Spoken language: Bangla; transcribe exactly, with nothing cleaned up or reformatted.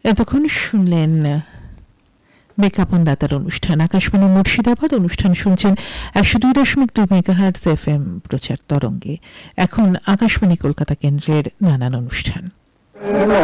এতক্ষণ শুনলেন বিজ্ঞাপন দাতার অনুষ্ঠান। আকাশবাণী মুর্শিদাবাদ অনুষ্ঠান শুনছেন একশো দুই দশমিক দুই মেগাহার্টজ এফ এম প্রচার তরঙ্গে। এখন আকাশবাণী কলকাতা কেন্দ্রের নানান অনুষ্ঠান।